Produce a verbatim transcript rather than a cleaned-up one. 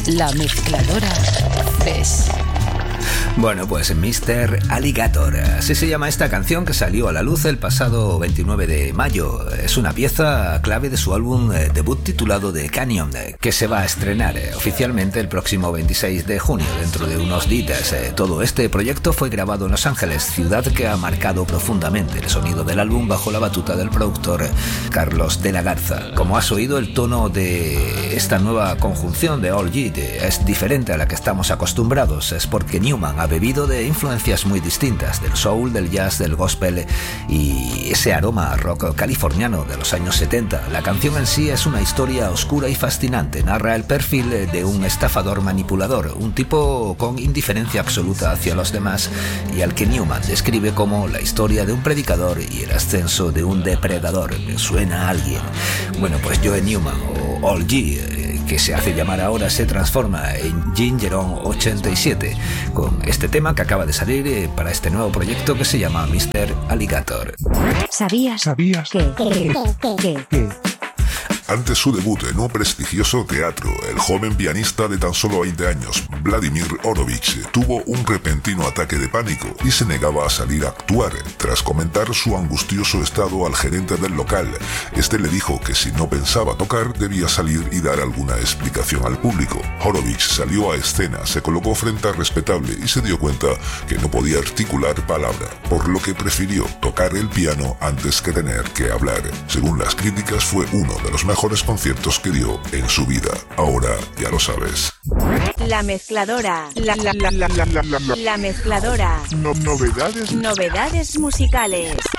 La mezcladora Fresh. Bueno, pues mister Alligator, así se llama esta canción que salió a la luz el pasado veintinueve de mayo. Es una pieza clave de su álbum debut titulado The Canyon, que se va a estrenar oficialmente el próximo veintiséis de junio, dentro de unos días. Todo este proyecto fue grabado en Los Ángeles, ciudad que ha marcado profundamente el sonido del álbum bajo la batuta del productor Carlos de la Garza. Como has oído, el tono de esta nueva conjunción de All G es diferente a la que estamos acostumbrados. Es porque Newman ha bebido de influencias muy distintas, del soul, del jazz, del gospel y ese aroma rock californiano de los años setenta. La canción en sí es una historia oscura y fascinante. Narra el perfil de un estafador manipulador, un tipo con indiferencia absoluta hacia los demás y al que Newman describe como la historia de un predicador y el ascenso de un depredador. ¿Me suena a alguien? Bueno, pues Joe Newman, o All G, que se hace llamar ahora, se transforma en Gingeron ochenta y siete con este tema que acaba de salir para este nuevo proyecto que se llama mister Alligator. ¿Sabías? ¿Sabías? ¿Qué? ¿Qué? ¿Qué? ¿Qué? Ante su debut en un prestigioso teatro, el joven pianista de tan solo veinte años, Vladimir Horowitz, tuvo un repentino ataque de pánico y se negaba a salir a actuar. Tras comentar su angustioso estado al gerente del local, este le dijo que si no pensaba tocar, debía salir y dar alguna explicación al público. Horowitz salió a escena, se colocó frente al respetable y se dio cuenta que no podía articular palabra, por lo que prefirió tocar el piano antes que tener que hablar. Según las críticas, fue uno de los mejores conciertos que dio en su vida. Ahora ya lo sabes. La mezcladora. La, la, la, la, la, la, la, la mezcladora. No, novedades. Novedades musicales.